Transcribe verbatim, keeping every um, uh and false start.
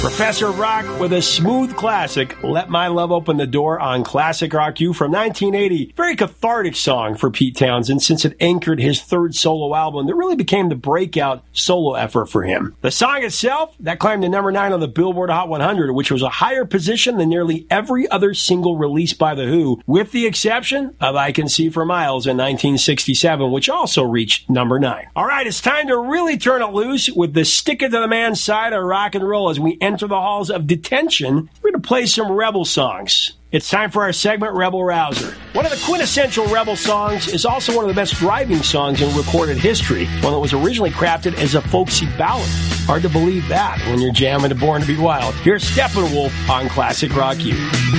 Professor Rock with a smooth classic, Let My Love Open the Door on Classic Rock U from nineteen eighty. Very cathartic song for Pete Townsend since it anchored his third solo album that really became the breakout solo effort for him. The song itself, that climbed to number nine on the Billboard Hot one hundred, which was a higher position than nearly every other single released by The Who, with the exception of I Can See for Miles in nineteen sixty-seven, which also reached number nine. All right, it's time to really turn it loose with the stick it to the man's side of rock and roll as we enter the halls of detention. We're going to play some Rebel songs. It's time for our segment, Rebel Rouser. One of the quintessential Rebel songs is also one of the best driving songs in recorded history, one that was originally crafted as a folksy ballad. Hard to believe that when you're jamming to Born to Be Wild. Here's Steppenwolf on Classic Rock U.